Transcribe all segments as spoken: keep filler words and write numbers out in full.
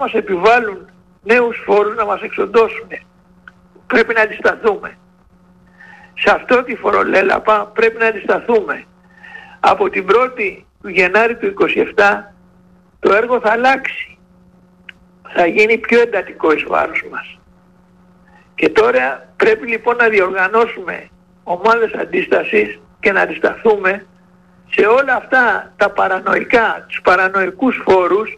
μας επιβάλλουν νέους φόρους να μας εξοντώσουν. Πρέπει να αντισταθούμε. Σε αυτό τη φορολέλαπα πρέπει να αντισταθούμε. Από την πρώτη του Γενάρη του είκοσι επτά το έργο θα αλλάξει. Θα γίνει πιο εντατικό εις βάρος μας. Και τώρα πρέπει λοιπόν να διοργανώσουμε ομάδες αντίστασης και να αντισταθούμε σε όλα αυτά τα παρανοϊκά, τους παρανοϊκούς φόρους.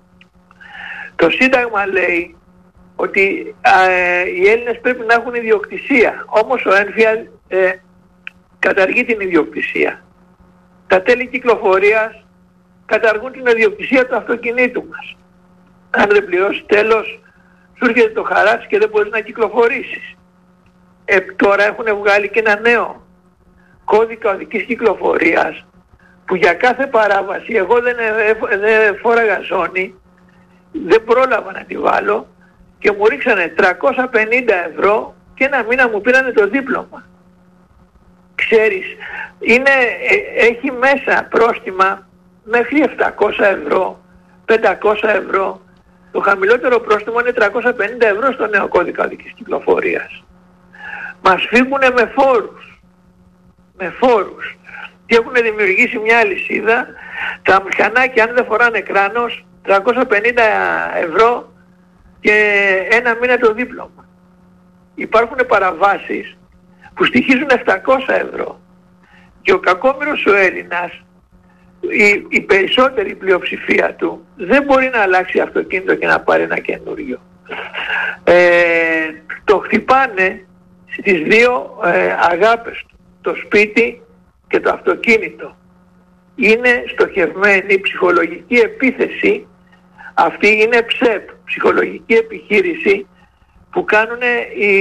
Το Σύνταγμα λέει ότι ε, οι Έλληνες πρέπει να έχουν ιδιοκτησία. Όμως ο Ένφιαλ ε, καταργεί την ιδιοκτησία. Τα τέλη κυκλοφορίας καταργούν την ιδιοκτησία του αυτοκινήτου μας. Αν δεν πληρώσει τέλος, σου έρχεται το χαράτσι και δεν μπορείς να κυκλοφορήσεις. Ε, τώρα έχουν βγάλει και ένα νέο κώδικα οδικής κυκλοφορίας που για κάθε παράβαση, εγώ δεν, ε, δεν φόραγα ζώνη, δεν πρόλαβα να τη βάλω και μου ρίξανε τριακόσια πενήντα ευρώ και ένα μήνα μου πήρανε το δίπλωμα. Ξέρεις, είναι, ε, έχει μέσα πρόστιμα μέχρι επτακόσια ευρώ, πεντακόσια ευρώ. Το χαμηλότερο πρόστιμο είναι τριακόσια πενήντα ευρώ στο νέο κώδικα οδικής κυκλοφορίας. Μας φύγουνε με φόρους. Με φόρους. Και έχουν δημιουργήσει μια αλυσίδα. Τα μηχανάκια αν δεν φοράνε κράνος, τριακόσια πενήντα ευρώ και ένα μήνα το δίπλωμα. Υπάρχουν παραβάσεις που στοιχίζουν επτακόσια ευρώ. Και ο κακόμοιρος ο Έλληνας, η, η περισσότερη πλειοψηφία του, δεν μπορεί να αλλάξει αυτοκίνητο και να πάρει ένα καινούριο. Ε, το χτυπάνε στις δύο ε, αγάπες του, το σπίτι και το αυτοκίνητο. Είναι στοχευμένη ψυχολογική επίθεση. Αυτή είναι ψεπ, ψυχολογική επιχείρηση που κάνουν οι,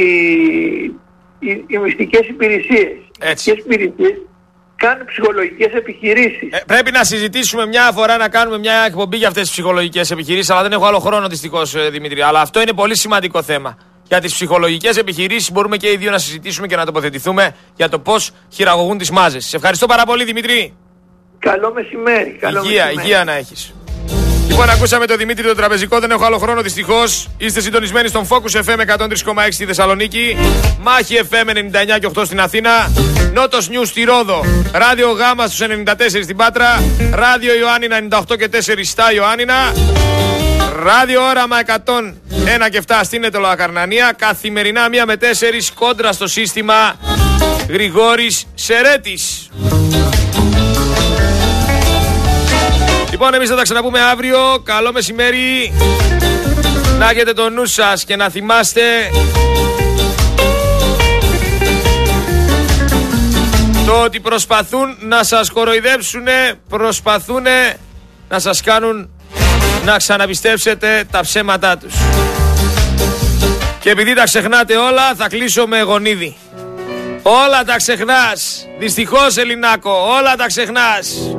οι, οι μυστικές υπηρεσίες. Οι μυστικές υπηρεσίες κάνουν ψυχολογικές επιχειρήσεις. Ε, πρέπει να συζητήσουμε μια φορά, να κάνουμε μια εκπομπή για αυτές τις ψυχολογικές επιχειρήσεις, αλλά δεν έχω άλλο χρόνο δυστυχώς, Δημήτρη. Αλλά αυτό είναι πολύ σημαντικό θέμα. Για τις ψυχολογικές επιχειρήσεις μπορούμε και οι δύο να συζητήσουμε και να τοποθετηθούμε για το πώς χειραγωγούν τις μάζες. Σε ευχαριστώ πάρα πολύ, Δημήτρη. Καλό μεσημέρι. Καλό υγεία, μεσημέρι. υγεία να έχεις. Λοιπόν, ακούσαμε τον Δημήτρη τον Τραπεζικό, δεν έχω άλλο χρόνο δυστυχώς. Είστε συντονισμένοι στον Focus εφ εμ εκατόν τρία κόμμα έξι στη Θεσσαλονίκη, Μάχη εφ εμ ενενήντα εννιά και οκτώ στην Αθήνα, Νότος News στη Ρόδο, Ράδιο Γάμα στους ενενήντα τέσσερα στην Πάτρα, Ράδιο Ιωάννινα ενενήντα οκτώ και τέσσερα στα Ιωάννινα, Ράδιο Όραμα εκατόν ένα και επτά στην Ετωλοακαρνανία, καθημερινά μία με τέσσερα κόντρα στο σύστημα Γρηγόρης Σερέτης. Λοιπόν, εμείς θα τα ξαναπούμε αύριο. Καλό μεσημέρι. Να έχετε το νου σας και να θυμάστε το ότι προσπαθούν να σας κοροϊδέψουν, προσπαθούν να σας κάνουν να ξαναπιστέψετε τα ψέματά τους. Και επειδή τα ξεχνάτε όλα, θα κλείσω με γονίδι. Όλα τα ξεχνάς. Δυστυχώς, Ελληνάκο, όλα τα ξεχνάς.